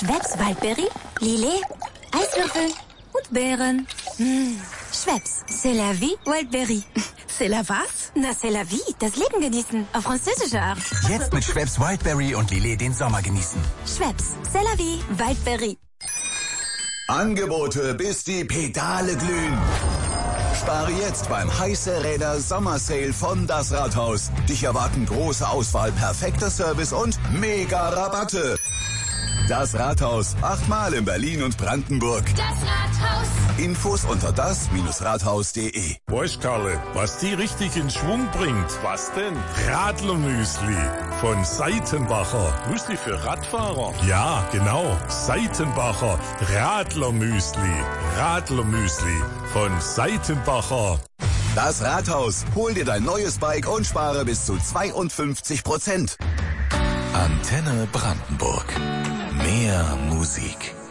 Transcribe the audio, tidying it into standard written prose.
Schweppes Waldbeere, Lillet, Eiswürfel und Beeren. Schweppes, c'est la vie, Wildberry. C'est la was? Na, c'est la vie, das Leben genießen, auf französische Art. Jetzt mit Schweppes Wildberry und Lillet den Sommer genießen. Schweppes, c'est la vie, Wildberry. Angebote, bis die Pedale glühen. Spare jetzt beim Heiße Räder Sommersale von Das Rathaus. Dich erwarten große Auswahl, perfekter Service und mega Rabatte. Das Rathaus, 8-mal in Berlin und Brandenburg. Das Rathaus. Infos unter das-rathaus.de. Weißt, Karle, was die richtig in Schwung bringt? Was denn? Radlermüsli von Seitenbacher. Müsli für Radfahrer? Ja, genau. Seitenbacher Radlermüsli. Radlermüsli von Seitenbacher. Das Rathaus, hol dir dein neues Bike und spare bis zu 52%. Antenne Brandenburg. Mehr Musik.